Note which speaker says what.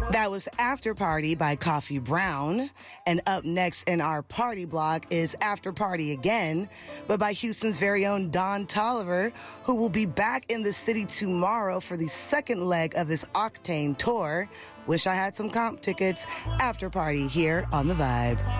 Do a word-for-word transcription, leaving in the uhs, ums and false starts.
Speaker 1: That was After Party by Coffee Brown. And up next in our party block is After Party Again, but by Houston's very own Don Toliver, who will be back in the city tomorrow for the second leg of his Octane tour. Wish I had some comp tickets. After Party here on The Vibe.